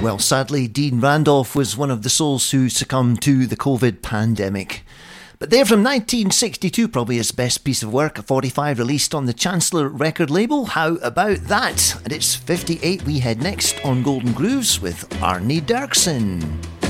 Well, sadly, Dean Randolph was one of the souls who succumbed to the COVID pandemic. But they're from 1962, probably his best piece of work, 45 released on the Chancellor record label. How about that? And it's 58 we head next on Golden Grooves with Arne Derksen.